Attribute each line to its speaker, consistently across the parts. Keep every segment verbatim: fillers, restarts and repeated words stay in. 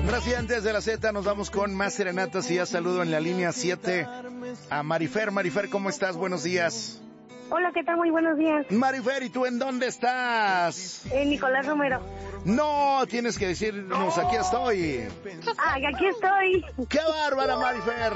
Speaker 1: Residentes de la Z, nos vamos con más serenatas y ya saludo en la línea siete a Marifer. Marifer, ¿cómo estás? Buenos días.
Speaker 2: Hola, ¿qué tal? Muy buenos días.
Speaker 1: Marifer, ¿y tú en dónde estás?
Speaker 2: Eh, Nicolás Romero.
Speaker 1: No, tienes que decirnos, aquí estoy.
Speaker 2: Ah, aquí estoy.
Speaker 1: ¡Qué bárbara, Marifer!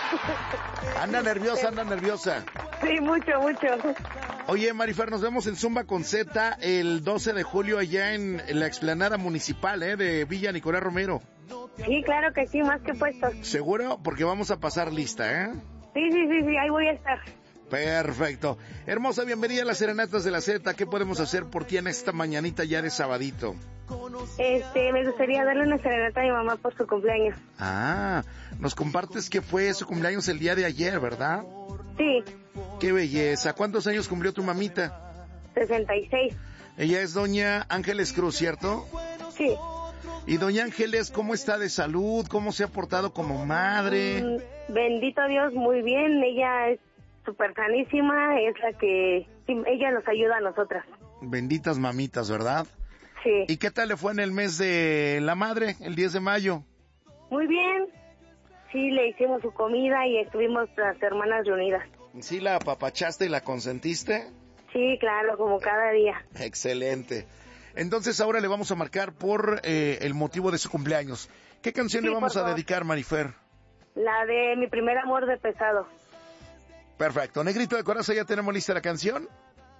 Speaker 1: Anda nerviosa, anda nerviosa.
Speaker 2: Sí, mucho, mucho.
Speaker 1: Oye, Marifer, nos vemos en Zumba con Z el doce de julio allá en la explanada municipal, ¿eh? De Villa Nicolás Romero.
Speaker 2: Sí, claro que sí, más que puestos.
Speaker 1: ¿Seguro? Porque vamos a pasar lista, ¿eh?
Speaker 2: Sí, sí, sí, sí, ahí voy a estar.
Speaker 1: Perfecto. Hermosa, bienvenida a las Serenatas de la Z. ¿Qué podemos hacer por ti en esta mañanita ya de sabadito?
Speaker 2: Este, me gustaría darle una serenata a mi mamá por su cumpleaños.
Speaker 1: Ah, nos compartes que fue su cumpleaños el día de ayer, ¿verdad?
Speaker 2: Sí.
Speaker 1: Qué belleza. ¿Cuántos años cumplió tu mamita?
Speaker 2: sesenta y seis.
Speaker 1: Ella es doña Ángeles Cruz, ¿cierto?
Speaker 2: Sí.
Speaker 1: Y doña Ángeles, ¿cómo está de salud? ¿Cómo se ha portado como madre?
Speaker 2: Mm, bendito Dios, muy bien. Ella es súper sanísima, es la que... Sí, ella nos ayuda a nosotras.
Speaker 1: Benditas mamitas, ¿verdad?
Speaker 2: Sí.
Speaker 1: ¿Y qué tal le fue en el mes de la madre, el diez de mayo?
Speaker 2: Muy bien. Sí, le hicimos su comida y estuvimos las hermanas reunidas.
Speaker 1: ¿Sí la apapachaste y la consentiste?
Speaker 2: Sí, claro, como cada día.
Speaker 1: Excelente. Entonces ahora le vamos a marcar por eh, el motivo de su cumpleaños. ¿Qué canción
Speaker 2: Sí,
Speaker 1: le vamos
Speaker 2: por
Speaker 1: a
Speaker 2: favor.
Speaker 1: dedicar, Marifer?
Speaker 2: La de Mi primer amor de Pesado.
Speaker 1: Perfecto. Negrito de Coraza, ¿ya tenemos lista la canción?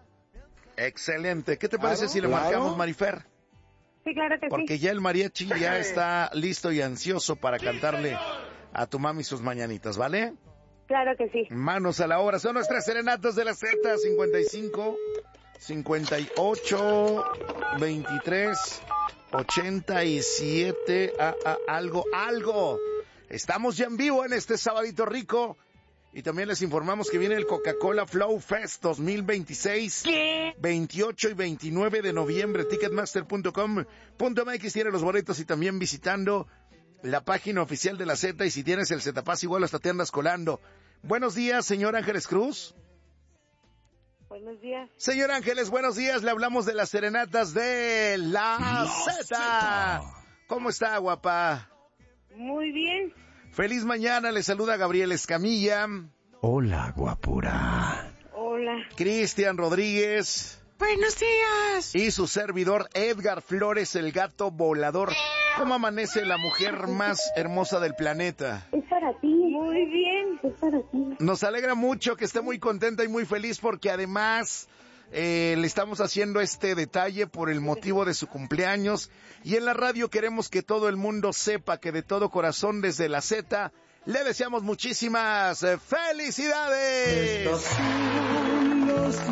Speaker 1: Excelente. ¿Qué te parece
Speaker 3: Claro,
Speaker 1: si le
Speaker 3: claro.
Speaker 1: marcamos, Marifer?
Speaker 2: Sí, claro que
Speaker 1: Porque
Speaker 2: sí.
Speaker 1: ya el mariachi ya está listo y ansioso para cantarle a tu mami sus mañanitas, ¿vale?
Speaker 2: Claro que sí.
Speaker 1: Manos a la obra. Son nuestras serenatas de la Z, cincuenta y cinco, cincuenta y ocho, veintitrés, ochenta y siete, a, a, algo, algo. Estamos ya en vivo en este sabadito rico. Y también les informamos que viene el Coca-Cola Flow Fest dos mil veintiséis. ¿Qué? veintiocho y veintinueve de noviembre. Ticketmaster punto com punto m x tiene los boletos y también visitando la página oficial de la Z. Y si tienes el Z-Pass, igual hasta te andas colando. Buenos días, señor Ángeles Cruz.
Speaker 2: Buenos días.
Speaker 1: Señor Ángeles, buenos días. Le hablamos de las serenatas de la, la Z. Z. ¿Cómo está, guapa?
Speaker 2: Muy bien.
Speaker 1: Feliz mañana, le saluda Gabriel Escamilla.
Speaker 3: Hola, guapura.
Speaker 2: Hola.
Speaker 1: Cristian Rodríguez.
Speaker 3: Buenos días.
Speaker 1: Y su servidor Edgar Flores, el gato volador. ¿Cómo amanece la mujer más hermosa del planeta?
Speaker 2: Es para ti. Muy bien. Es para ti.
Speaker 1: Nos alegra mucho que esté muy contenta y muy feliz porque además eh, le estamos haciendo este detalle por el motivo de su cumpleaños. Y en la radio queremos que todo el mundo sepa que de todo corazón desde la Z le deseamos muchísimas felicidades.